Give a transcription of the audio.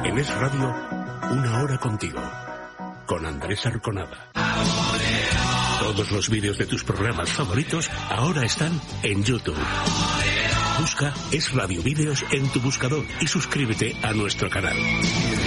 En Es Radio, una hora contigo, con Andrés Arconada. Todos los vídeos de tus programas favoritos ahora están en YouTube. Busca Es Radio Vídeos en tu buscador y suscríbete a nuestro canal.